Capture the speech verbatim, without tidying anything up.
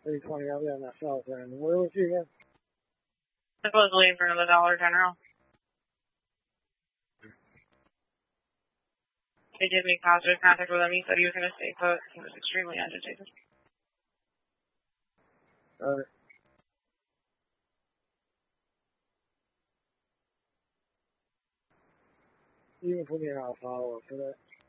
three twenty, I'll be on that south end. Where was she again? Supposedly in front of the Dollar General. They did make positive contact with him. He said he was going to stay put. He was extremely agitated. Alright. You can put me on a follow-up for that.